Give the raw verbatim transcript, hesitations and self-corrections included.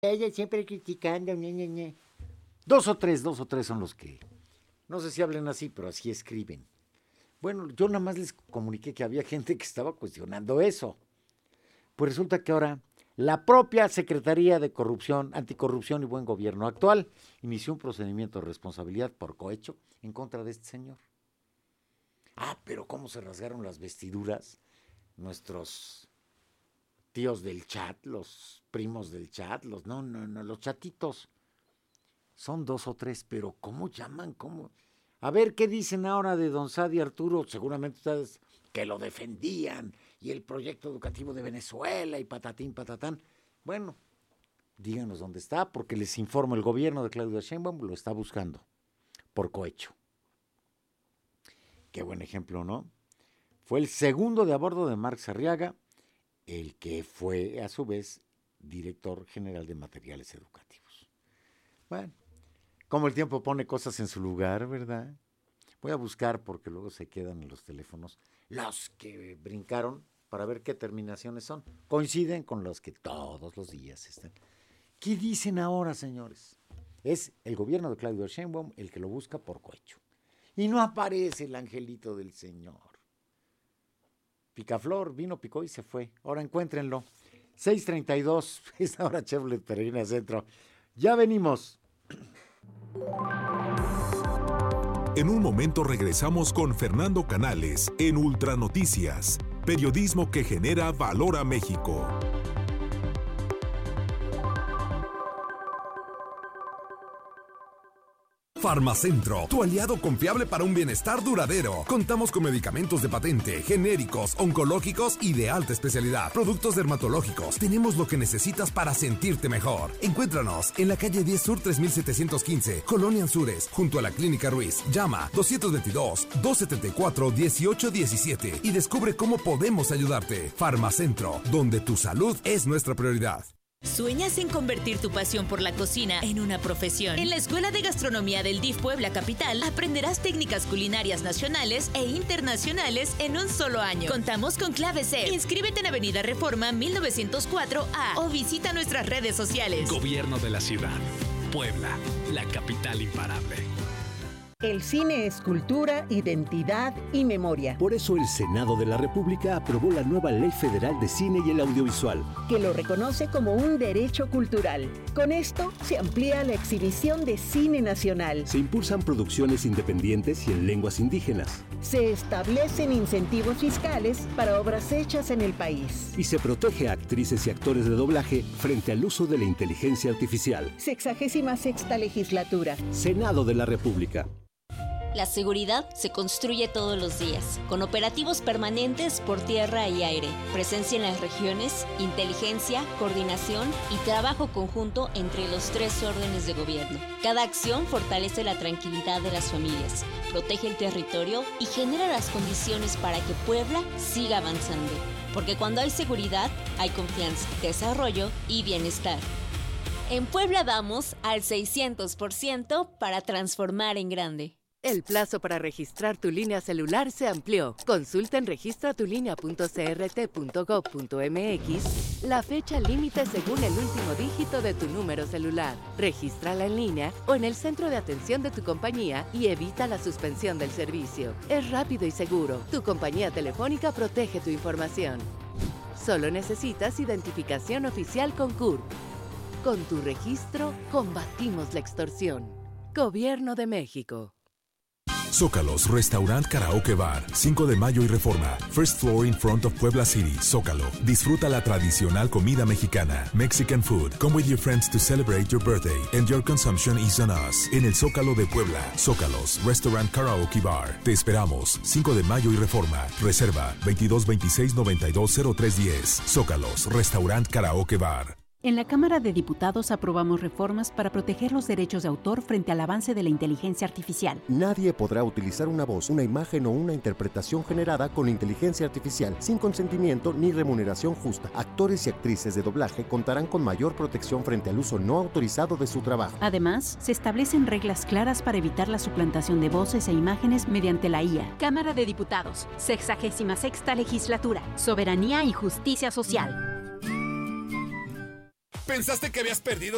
Ella siempre criticando, ñe, ñe, ñe. Dos o tres, dos o tres son los que, no sé si hablen así, pero así escriben. Bueno, yo nada más les comuniqué que había gente que estaba cuestionando eso. Pues resulta que ahora la propia Secretaría de Corrupción, Anticorrupción y Buen Gobierno actual inició un procedimiento de responsabilidad por cohecho en contra de este señor. Ah, pero cómo se rasgaron las vestiduras nuestros tíos del chat, los primos del chat, los no, no, no, los chatitos. Son dos o tres, pero ¿cómo llaman? ¿Cómo? A ver, ¿qué dicen ahora de don Sadi Arturo? Seguramente ustedes que lo defendían, y el proyecto educativo de Venezuela, y patatín, patatán. Bueno, díganos dónde está, porque les informo, el gobierno de Claudia Sheinbaum lo está buscando, por cohecho. Qué buen ejemplo, ¿no? Fue el segundo de a bordo de Marx Arriaga, el que fue, a su vez, director general de materiales educativos. Bueno, como el tiempo pone cosas en su lugar, ¿verdad? Voy a buscar, porque luego se quedan en los teléfonos, los que brincaron para ver qué terminaciones son. Coinciden con los que todos los días están. ¿Qué dicen ahora, señores? Es el gobierno de Claudia Sheinbaum el que lo busca por cohecho. Y no aparece el angelito del Señor. Picaflor vino, picó y se fue. Ahora encuéntrenlo. seis treinta y dos, es ahora Chevrolet Peregrina Centro. Ya venimos. En un momento regresamos con Fernando Canales en Ultranoticias, periodismo que genera valor a México. Farmacentro, tu aliado confiable para un bienestar duradero. Contamos con medicamentos de patente, genéricos, oncológicos y de alta especialidad. Productos dermatológicos. Tenemos lo que necesitas para sentirte mejor. Encuéntranos en la calle diez Sur tres mil setecientos quince, Colonia Anzures, junto a la Clínica Ruiz. Llama dos dos dos, dos siete cuatro, uno ocho uno siete y descubre cómo podemos ayudarte. Farmacentro, donde tu salud es nuestra prioridad. ¿Sueñas en convertir tu pasión por la cocina en una profesión? En la Escuela de Gastronomía del D I F Puebla Capital aprenderás técnicas culinarias nacionales e internacionales en un solo año. Contamos con clave C. Inscríbete en Avenida Reforma mil novecientos cuatro A o visita nuestras redes sociales. Gobierno de la Ciudad. Puebla, la capital imparable. El cine es cultura, identidad y memoria. Por eso el Senado de la República aprobó la nueva Ley Federal de Cine y el Audiovisual, que lo reconoce como un derecho cultural. Con esto se amplía la exhibición de cine nacional. Se impulsan producciones independientes y en lenguas indígenas. Se establecen incentivos fiscales para obras hechas en el país. Y se protege a actrices y actores de doblaje frente al uso de la inteligencia artificial. Sexagésima sexta legislatura. Senado de la República. La seguridad se construye todos los días, con operativos permanentes por tierra y aire, presencia en las regiones, inteligencia, coordinación y trabajo conjunto entre los tres órdenes de gobierno. Cada acción fortalece la tranquilidad de las familias, protege el territorio y genera las condiciones para que Puebla siga avanzando. Porque cuando hay seguridad, hay confianza, desarrollo y bienestar. En Puebla vamos al seiscientos por ciento para transformar en grande. El plazo para registrar tu línea celular se amplió. Consulta en registratulínea punto c r t punto gov punto m x la fecha límite según el último dígito de tu número celular. Regístrala en línea o en el centro de atención de tu compañía y evita la suspensión del servicio. Es rápido y seguro. Tu compañía telefónica protege tu información. Solo necesitas identificación oficial con C U R P. Con tu registro, combatimos la extorsión. Gobierno de México. Zócalos Restaurant Karaoke Bar, cinco de mayo y Reforma. First floor in front of Puebla City, Zócalo. Disfruta la tradicional comida mexicana, Mexican food. Come with your friends to celebrate your birthday and your consumption is on us. En el Zócalo de Puebla, Zócalos Restaurant Karaoke Bar. Te esperamos, cinco de mayo y Reforma. Reserva veintidós veintiséis noventa y dos cero tres diez. Zócalos Restaurant Karaoke Bar. En la Cámara de Diputados aprobamos reformas para proteger los derechos de autor frente al avance de la inteligencia artificial. Nadie podrá utilizar una voz, una imagen o una interpretación generada con inteligencia artificial sin consentimiento ni remuneración justa. Actores y actrices de doblaje contarán con mayor protección frente al uso no autorizado de su trabajo. Además, se establecen reglas claras para evitar la suplantación de voces e imágenes mediante la I A. Cámara de Diputados, sexagésima sexta legislatura, soberanía y justicia social. ¿Pensaste que habías perdido